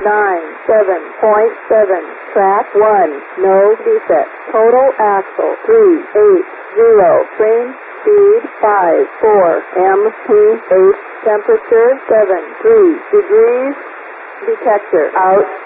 97.7. Track 1. No defect. Total axle 380. Train speed 54 mph. Temperature 73 degrees. Detector out.